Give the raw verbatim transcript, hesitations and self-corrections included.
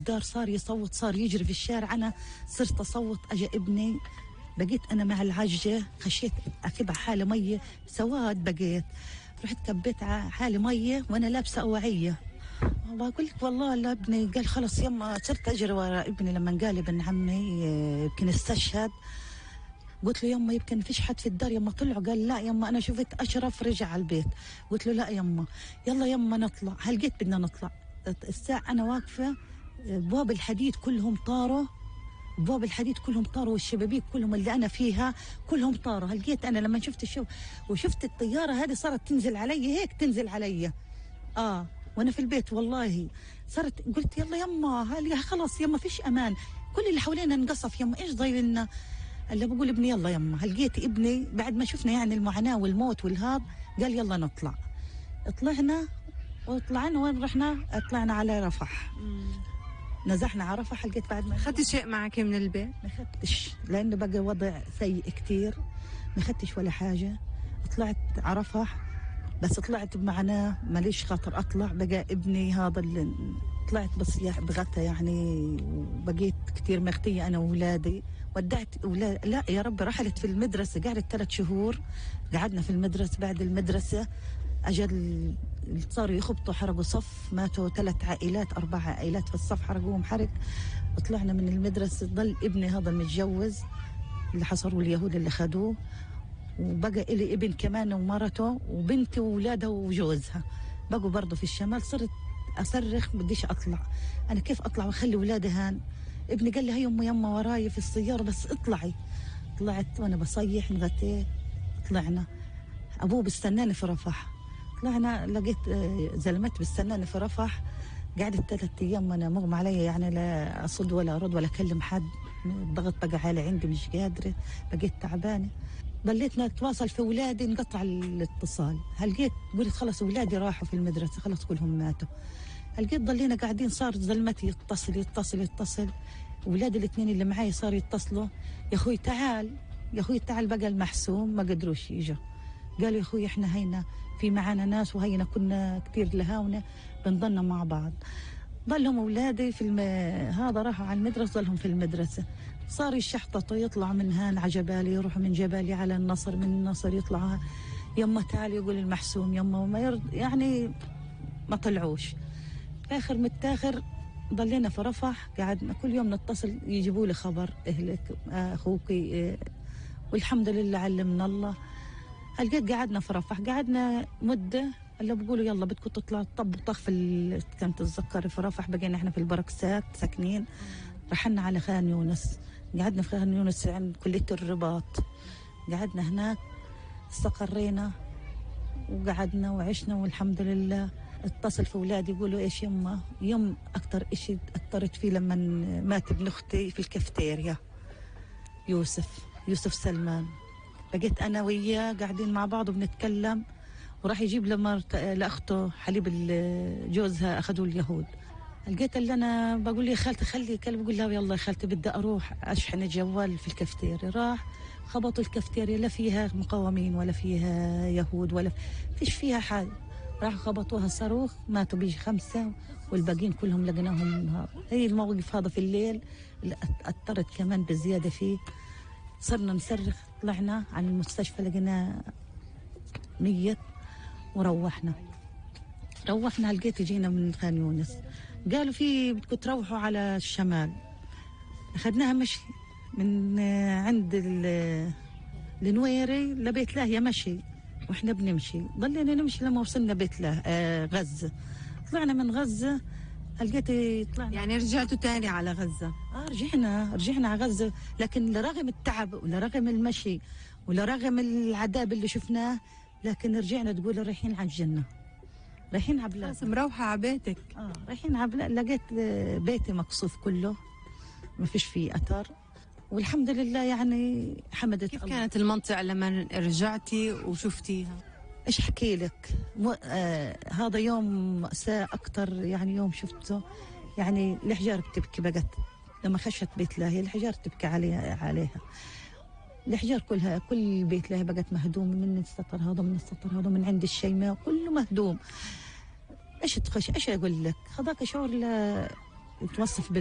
دار صار يصوت، صار يجري في الشارع. أنا صرت أصوت، أجا ابني، بقيت أنا مع العجة، خشيت أكب حالة مية سواد، بقيت رحت كبيت حالة مية وأنا لابسة أوعية. والله قلت والله لا، ابني قال خلص يما، صرت أجري ورا ابني لما قال ابن عمي يمكن استشهد. قلت له يما يمكن فيش حد في الدار. يما طلعوا، قال لا يما أنا شفت أشرف رجع على البيت. قلت له لا يما، يلا يما نطلع. هل جيت بدنا نطلع الساعة أنا واقفة، بواب الحديد كلهم طاروا، بواب الحديد كلهم طاروا، والشبابيك كلهم اللي أنا فيها كلهم طاروا. هل جيت أنا لما شفت الشو وشفت الطيارة هذه صارت تنزل علي، هيك تنزل علي آه وأنا في البيت. والله صارت قلت يلا يما، هل خلاص يما فيش أمان، كل اللي حوالينا انقصف يما، إيش ضايل لنا؟ اللي بقول ابني يلا يما. هل جيت ابني بعد ما شفنا يعني المعاناة والموت والهاب، قال يلا نطلع. طلعنا وطلعنا وين رحنا؟ طلعنا على رفح. مم. نزحنا على رفح. لقيت بعد ما اخذتي شيء معك من البيت؟ ما اخذتش، لانه بقى وضع سيء كتير، ما اخذتش ولا حاجه. طلعت على رفح، بس طلعت بمعناه ماليش خاطر اطلع. بقى ابني هذا اللي طلعت بس بغته يعني، وبقيت كتير مغتيه انا واولادي. ودعت اولاد، لا يا رب، رحلت في المدرسه، قعدت ثلاث شهور قعدنا في المدرسه. بعد المدرسه اجل صاروا يخبطوا، حرقوا صف، ماتوا ثلاث عائلات اربع عائلات في الصف، حرقوهم حرق. طلعنا من المدرسه، ضل ابني هذا المتجوز اللي حصروا اليهود اللي خدوه، وبقى إلي ابن كمان ومرته وبنتي وولادها وجوزها بقوا برضه في الشمال. صرت اصرخ بديش اطلع، انا كيف اطلع واخلي ولادي هان؟ ابني قال لي هي امي يما وراي في السياره بس اطلعي. طلعت وانا بصيح، انغتيت. طلعنا، ابوه بستناني في رفح. طلعنا لقيت زلمت بستناني في رفح. قعدت ثلاث ايام وانا مغمى علي، يعني لا اصد ولا ارد ولا اكلم حد. الضغط بقى عالي عندي، مش قادره، بقيت تعبانه. ضليتنا نتواصل في اولادي، انقطع الاتصال. هلقيت قلت خلص اولادي راحوا في المدرسه، خلص كلهم ماتوا. هلقيت ضلينا قاعدين، صار زلمتي يتصل يتصل يتصل، اولادي الاثنين اللي معي صاروا يتصلوا، يا اخوي تعال يا اخوي تعال. بقى المحسوم ما قدروش يجوا، قالوا يا اخوي احنا هينا في معانا ناس، وهينا كنا كثير لهاونه بنضلنا مع بعض. ضلهم اولادي في الم... هذا راحوا على المدرسه، ضلهم في المدرسه. صار يشحططوا، يطلعوا من هان على جبالي، يروحوا من جبالي على النصر، من النصر يطلعوا يما تعالي، يقول المحسوم يما، وما يرد يعني، ما طلعوش. اخر متاخر ضلينا في رفح، قعدنا كل يوم نتصل يجيبوا لي خبر اهلك اخوك اه والحمد لله علمنا الله. لقيت قعدنا في رفح، قعدنا مده، اللي بقولوا يلا بدكم تطلعوا طب طخ في ال... كانت تتذكري في رفح، بقينا احنا في البركسات ساكنين. رحنا على خان يونس، قعدنا في خان يونس عند كلية الرباط، قعدنا هناك، استقرينا وقعدنا وعشنا والحمد لله. اتصل في اولادي يقولوا ايش يما، يوم اكثر شيء اثرت فيه لما مات ابن اختي في الكافتيريا، يوسف يوسف سلمان. بقيت انا وياه قاعدين مع بعض وبنتكلم، وراح يجيب لمرت لاخته حليب جوزها اخذوه اليهود. لقيت اللي انا بقول لي خالتي خلي كلب، بقول لها يلا يا خالتي بدي اروح اشحن الجوال في الكافتيريا. راح خبطوا الكافتيريا، لا فيها مقاومين ولا فيها يهود ولا فيش فيها حاجه. راح خبطوها صاروخ، ماتوا بيجي خمسه، والباقيين كلهم لقيناهم. هي الموقف هذا في الليل اللي اثرت كمان بزياده فيه. صرنا نصرخ، طلعنا على المستشفى لقينا ميت، وروحنا روحنا لقيت جينا من خان يونس، قالوا في بدكم تروحوا على الشمال. اخذناها مشي من عند النويري لبيت لاهيا مشي، واحنا بنمشي ضلينا نمشي لما وصلنا بيت له آه غزه. طلعنا من غزه، لقيت طلعنا يعني رجعتوا تاني على غزه؟ اه رجعنا رجعنا على غزه، لكن لرغم التعب ولرغم المشي ولرغم العذاب اللي شفناه، لكن رجعنا تقول رايحين على الجنه، رايحين على بلاد، مروحه على بيتك. اه رايحين على بلاد. لقيت بيتي مقصوف كله، ما فيش فيه اثر، والحمد لله يعني حمدت كيف الله. كانت المنطقه لما رجعتي وشفتيها؟ ايش احكي لك، م... آه هذا يوم مأساة اكثر، يعني يوم شفته يعني الحجار بتبكي. بقت لما خشت بيت لاهي الحجار تبكي عليها عليها الحجار كلها، كل بيت لاهي بقت مهدومه، من السطر هذا من السطر هذا من عند الشيماء كله مهدوم. ايش تخش ايش اقول لك، هذاك شعور لا وتوصف